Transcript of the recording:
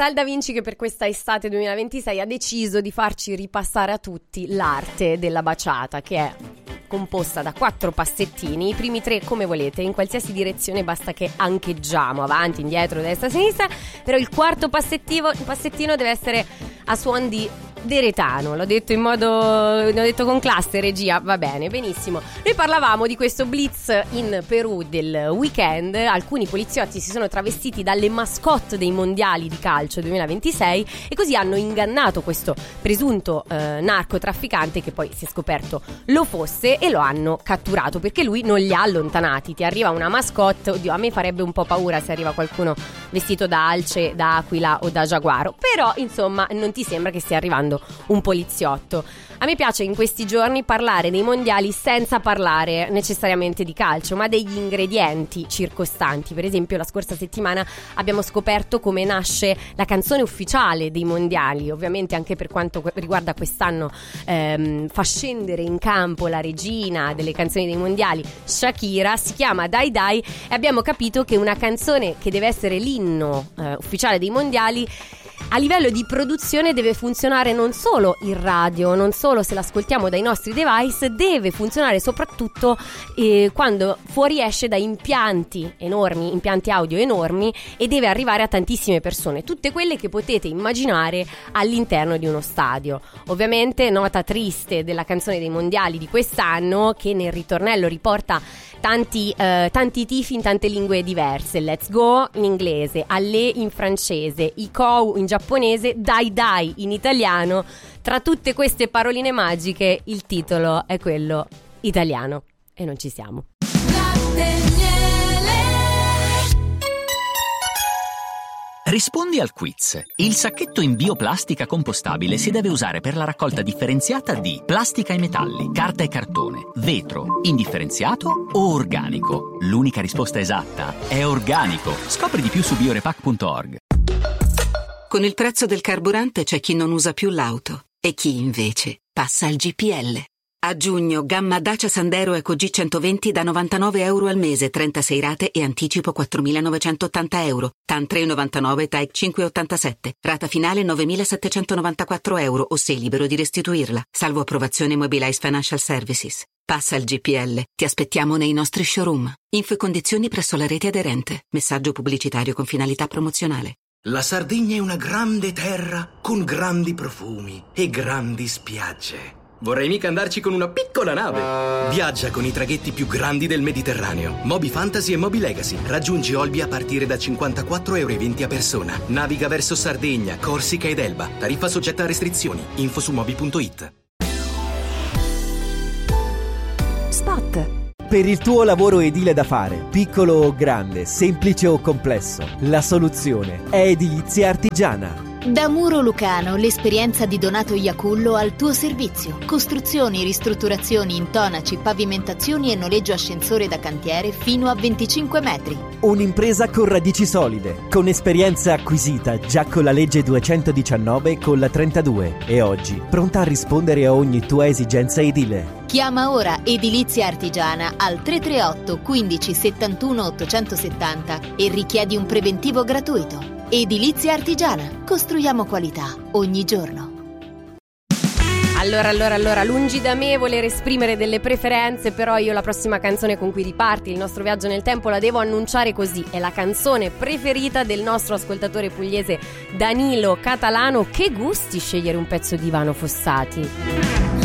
Salda Vinci che per questa estate 2026 ha deciso di farci ripassare a tutti l'arte della baciata, che è composta da 4 passettini, i primi 3 come volete, in qualsiasi direzione, basta che ancheggiamo, avanti, indietro, destra, sinistra, però il quarto passettino deve essere a suon di deretano, l'ho detto con classe, regia, va bene, benissimo. Noi parlavamo di questo blitz in Perù del weekend, alcuni poliziotti si sono travestiti dalle mascotte dei mondiali di calcio 2026 e così hanno ingannato questo presunto narcotrafficante, che poi si è scoperto lo fosse, e lo hanno catturato perché lui non li ha allontanati. Ti arriva una mascotte, oddio, a me farebbe un po' paura se arriva qualcuno vestito da alce, da aquila o da giaguaro, però insomma non ti sembra che stia arrivando un poliziotto. A me piace in questi giorni parlare dei mondiali senza parlare necessariamente di calcio, ma degli ingredienti circostanti. Per esempio, la scorsa settimana abbiamo scoperto come nasce la canzone ufficiale dei mondiali. Ovviamente anche per quanto riguarda quest'anno fa scendere in campo la regina delle canzoni dei mondiali, Shakira, si chiama Dai Dai, e abbiamo capito che una canzone che deve essere l'inno ufficiale dei mondiali a livello di produzione deve funzionare non solo in radio, non solo se l'ascoltiamo dai nostri device, deve funzionare soprattutto quando fuoriesce da impianti enormi, impianti audio enormi, e deve arrivare a tantissime persone, tutte quelle che potete immaginare all'interno di uno stadio. Ovviamente nota triste della canzone dei mondiali di quest'anno, che nel ritornello riporta tanti tifi in tante lingue diverse: let's go in inglese, allez in francese, ikou in giapponese, dai dai in italiano. Tra tutte queste paroline magiche il titolo è quello italiano, e non ci siamo. Rispondi al quiz. Il sacchetto in bioplastica compostabile si deve usare per la raccolta differenziata di plastica e metalli, carta e cartone, vetro, indifferenziato o organico. L'unica risposta esatta è organico. Scopri di più su biorepack.org. Con il prezzo del carburante c'è chi non usa più l'auto e chi invece passa al GPL. A giugno, gamma Dacia Sandero Eco G120 da €99 al mese, 36 rate e anticipo €4.980. TAN 3,99, TAEC 5,87. Rata finale €9.794 o sei libero di restituirla. Salvo approvazione Mobilize Financial Services. Passa al GPL. Ti aspettiamo nei nostri showroom. Info e condizioni presso la rete aderente. Messaggio pubblicitario con finalità promozionale. La Sardegna è una grande terra con grandi profumi e grandi spiagge. Vorrei mica andarci con una piccola nave. Viaggia con i traghetti più grandi del Mediterraneo. Moby Fantasy e Moby Legacy. Raggiungi Olbia a partire da €54,20 a persona. Naviga verso Sardegna, Corsica ed Elba. Tariffa soggetta a restrizioni. Info su moby.it. Spot. Per il tuo lavoro edile da fare, piccolo o grande, semplice o complesso, la soluzione è Edilizia Artigiana. Da Muro Lucano, l'esperienza di Donato Iacullo al tuo servizio. Costruzioni, ristrutturazioni, intonaci, pavimentazioni e noleggio ascensore da cantiere fino a 25 metri. Un'impresa con radici solide, con esperienza acquisita già con la legge 219 e con la 32, e oggi pronta a rispondere a ogni tua esigenza edile. Chiama ora Edilizia Artigiana al 338 15 71 870 e richiedi un preventivo gratuito. Edilizia Artigiana. Costruiamo qualità ogni giorno. Allora, lungi da me voler esprimere delle preferenze, però io la prossima canzone con cui riparti il nostro viaggio nel tempo la devo annunciare così. È la canzone preferita del nostro ascoltatore pugliese Danilo Catalano. Che gusti scegliere un pezzo di Ivano Fossati.